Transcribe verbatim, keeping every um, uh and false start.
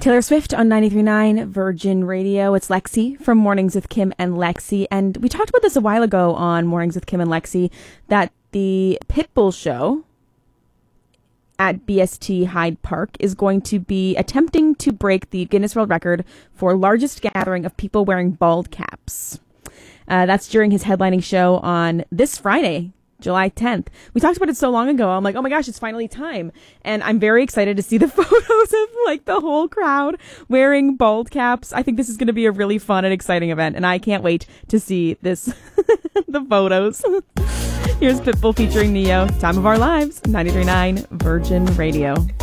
Taylor Swift on ninety-three point nine Virgin Radio. It's Lexi from Mornings with Kim and Lexi. And we talked about this a while ago on Mornings with Kim and Lexi, that the Pitbull show at B S T Hyde Park is going to be attempting to break the Guinness World Record for largest gathering of people wearing bald caps. Uh, that's during his headlining show on this Friday, July tenth. We talked about it so long ago. I'm like, oh my gosh, it's finally time. And I'm very excited to see the photos of like the whole crowd wearing bald caps. I think this is going to be a really fun and exciting event. And I can't wait to see this, the photos. Here's Pitbull featuring Neo. Time of Our Lives, ninety-three point nine Virgin Radio.